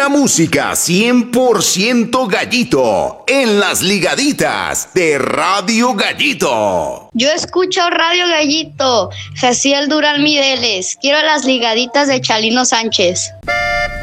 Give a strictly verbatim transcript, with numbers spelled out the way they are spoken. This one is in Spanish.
la música cien por ciento Gallito en las ligaditas de Radio Gallito. Yo escucho Radio Gallito, Jaciel Durán Mireles. Quiero las ligaditas de Chalino Sánchez.